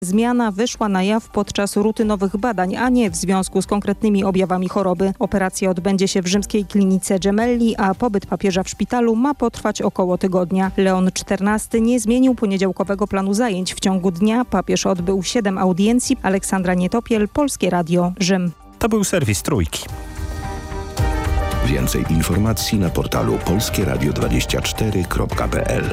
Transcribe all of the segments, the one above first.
Zmiana wyszła na jaw podczas rutynowych badań, a nie w związku z konkretnymi objawami choroby. Operacja odbędzie się w rzymskiej klinice Gemelli, a pobyt papieża w szpitalu ma potrwać około tygodnia. Leon XIV nie zmienił poniedziałkowego planu zajęć. W ciągu dnia papież odbył 7 audiencji. Aleksandra Nietopiel, Polskie Radio, Rzym. To był serwis Trójki. Więcej informacji na portalu polskieradio24.pl.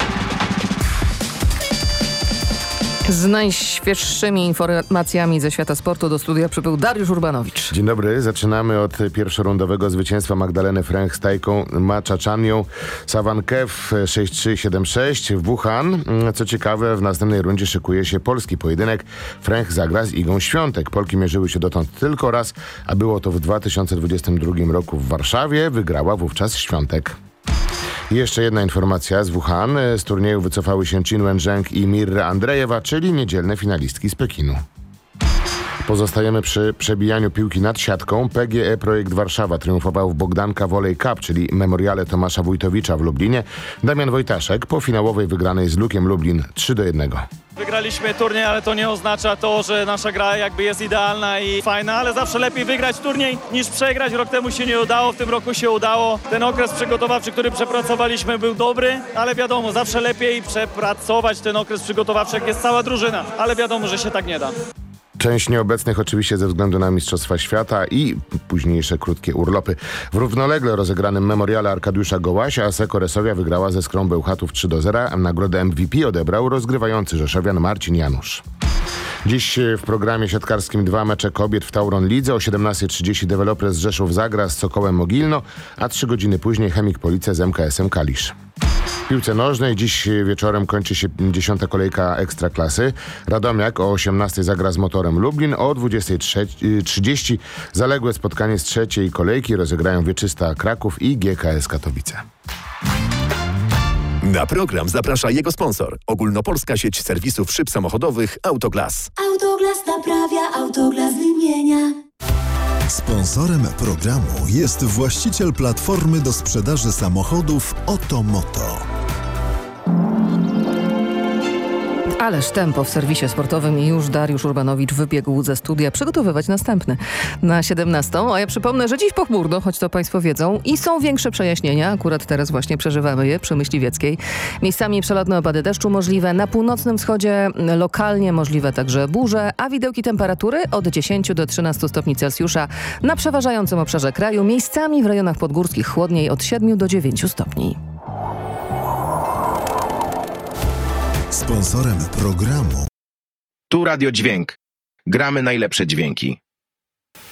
Z najświeższymi informacjami ze świata sportu do studia przybył Dariusz Urbanowicz. Dzień dobry. Zaczynamy od pierwszorundowego zwycięstwa Magdaleny Fręch z Tajką Machaczanią Sawankew 6-3-7-6 w Wuhan. Co ciekawe, w następnej rundzie szykuje się polski pojedynek. Fręch zagra z Igą Świątek. Polki mierzyły się dotąd tylko raz, a było to w 2022 roku w Warszawie. Wygrała wówczas Świątek. Jeszcze jedna informacja z Wuhan. Z turnieju wycofały się Qin Wenzheng i Mirra Andrejewa, czyli niedzielne finalistki z Pekinu. Pozostajemy przy przebijaniu piłki nad siatką. PGE Projekt Warszawa triumfował w Bogdanka Volley Cup, czyli memoriale Tomasza Wójtowicza w Lublinie. Damian Wojtaszek po finałowej wygranej z Lukiem Lublin 3-1. Wygraliśmy turniej, ale to nie oznacza to, że nasza gra jakby jest idealna i fajna, ale zawsze lepiej wygrać turniej niż przegrać. Rok temu się nie udało, w tym roku się udało. Ten okres przygotowawczy, który przepracowaliśmy, był dobry, ale wiadomo, zawsze lepiej przepracować ten okres przygotowawczy, jak jest cała drużyna, ale wiadomo, że się tak nie da. Część nieobecnych oczywiście ze względu na Mistrzostwa Świata i późniejsze krótkie urlopy. W równolegle rozegranym memoriale Arkadiusza Gołasia Asseco Resowia wygrała ze Skrą Bełchatów 3-0, a nagrodę MVP odebrał rozgrywający Rzeszowian Marcin Janusz. Dziś w programie siatkarskim 2 mecze kobiet w Tauron Lidze. O 17:30 Developers Rzeszów zagra z Sokołem Mogilno, a 3 godziny później Chemik Police z MKS-em Kalisz. W piłce nożnej dziś wieczorem kończy się 10. kolejka Ekstraklasy. Radomiak o 18:00 zagra z Motorem Lublin, o 20:30 zaległe spotkanie z trzeciej kolejki rozegrają Wieczysta Kraków i GKS Katowice. Na program zaprasza jego sponsor. Ogólnopolska sieć serwisów szyb samochodowych Autoglas. Autoglas naprawia, Autoglas wymienia. Sponsorem programu jest właściciel platformy do sprzedaży samochodów Otomoto. Ależ tempo w serwisie sportowym i już Dariusz Urbanowicz wybiegł ze studia przygotowywać następny na 17:00. A ja przypomnę, że dziś pochmurno, choć to Państwo wiedzą, i są większe przejaśnienia. Akurat teraz właśnie przeżywamy je przy Myśliwieckiej. Miejscami przelotne opady deszczu możliwe na północnym wschodzie, lokalnie możliwe także burze, a widełki temperatury od 10 do 13 stopni Celsjusza na przeważającym obszarze kraju. Miejscami w rejonach podgórskich chłodniej od 7 do 9 stopni. Sponsorem programu Tu Radio Dźwięk. Gramy najlepsze dźwięki.